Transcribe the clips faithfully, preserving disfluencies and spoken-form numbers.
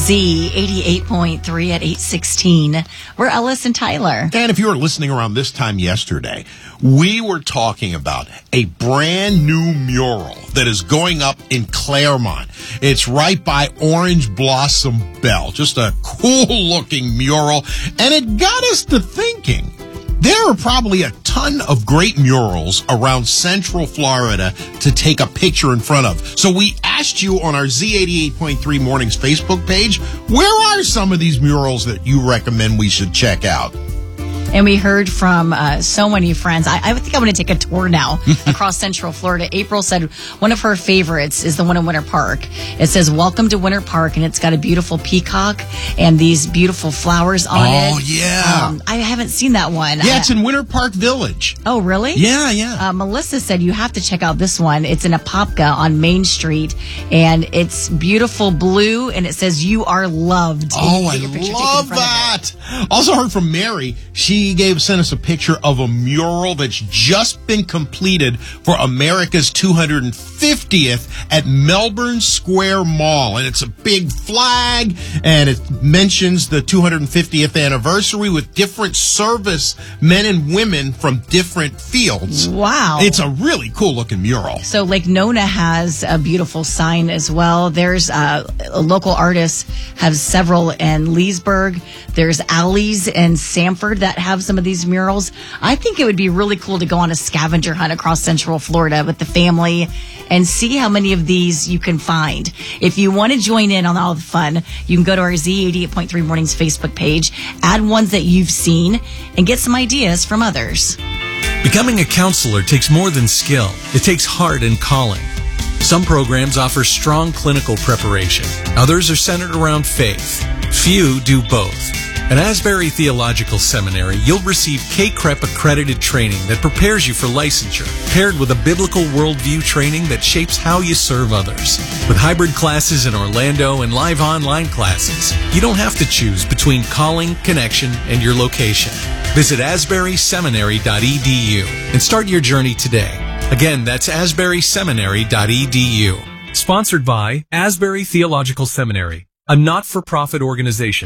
Z eighty-eight point three at eight sixteen. We're Ellis and Tyler. And if you were listening around this time yesterday, we were talking about a brand new mural that is going up in Claremont. It's right by Orange Blossom Bell. Just a cool looking mural. And it got us to thinking. There are probably a ton of great murals around Central Florida to take a picture in front of. So we asked you on our Z eighty-eight point three Mornings Facebook page, where are some of these murals that you recommend we should check out? And we heard from uh, so many friends. I, I think I'm going to take a tour now across Central Florida. April said one of her favorites is the one in Winter Park. It says, "Welcome to Winter Park," and it's got a beautiful peacock and these beautiful flowers on it. Oh, yeah. Um, I haven't seen that one. Yeah, it's in Winter Park Village. Oh, really? Yeah, yeah. Uh, Melissa said you have to check out this one. It's in Apopka on Main Street, and it's beautiful blue, and it says, "You are loved." Oh, I love that. Also heard from Mary. She gave sent us a picture of a mural that's just been completed for America's two hundred fiftieth at Melbourne Square Mall. And it's a big flag, and it mentions the two hundred fiftieth anniversary with different service men and women from different fields. Wow. It's a really cool looking mural. So Lake Nona has a beautiful sign as well. There's uh, local artists have several in Leesburg. There's alleys in Sanford that have some of these murals. I think it would be really cool to go on a scavenger hunt across Central Florida with the family and see how many of these you can find. If you want to join in on all the fun, you can go to our Z eighty-eight point three Mornings Facebook page, add ones that you've seen, and get some ideas from others. Becoming a counselor takes more than skill. It takes heart and calling. Some programs offer strong clinical preparation. Others are centered around faith. Few do both. At Asbury Theological Seminary, you'll receive K C R E P accredited training that prepares you for licensure, paired with a biblical worldview training that shapes how you serve others. With hybrid classes in Orlando and live online classes, you don't have to choose between calling, connection, and your location. Visit asbury seminary dot e d u and start your journey today. Again, that's asbury seminary dot e d u. Sponsored by Asbury Theological Seminary, a not-for-profit organization.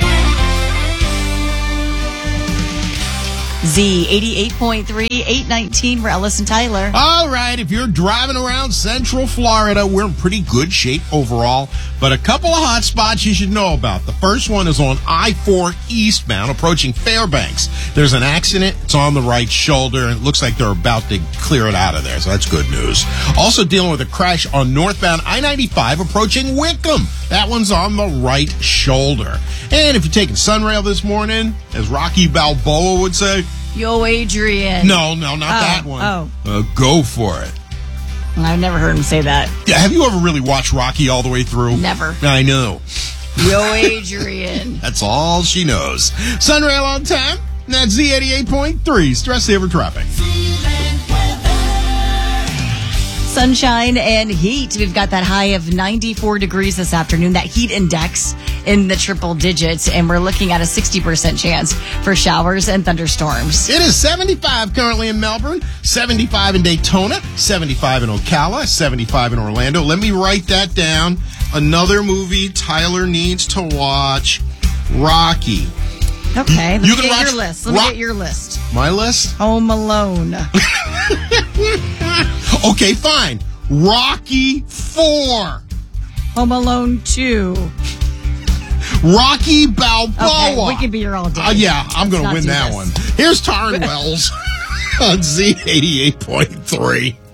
Z eighty-eight point three, eight nineteen, we're Ellis and Tyler. All right, if you're driving around Central Florida, we're in pretty good shape overall, but a couple of hot spots you should know about. The first one is on I four eastbound, approaching Fairbanks. There's an accident. It's on the right shoulder, and it looks like they're about to clear it out of there, so that's good news. Also dealing with a crash on northbound I ninety-five, approaching Wickham. That one's on the right shoulder. And if you're taking Sunrail this morning, as Rocky Balboa would say, Yo, Adrian. No, no, not oh, that one. Oh. Uh, go for it. I've never heard him say that. Yeah, have you ever really watched Rocky all the way through? Never. I know. Yo, Adrian. That's all she knows. Sunrail on time. That's Z eighty-eight point three. Stress Saver Traffic. Sunshine and heat. We've got that high of ninety-four degrees this afternoon, that heat index in the triple digits, and we're looking at a sixty percent chance for showers and thunderstorms. It is seventy-five currently in Melbourne, seventy-five in Daytona, seventy-five in Ocala, seventy-five in Orlando. Let me write that down. Another movie Tyler needs to watch, Rocky. Okay, let you me can get watch your list. Let Ro- me get your list. My list? Home Alone. Okay, fine. Rocky four. Home Alone two. Rocky Balboa. Okay, we can be here all day. Uh, yeah, I'm going to Let's win not that do one. this. Here's Taryn Wells on Z eighty-eight point three.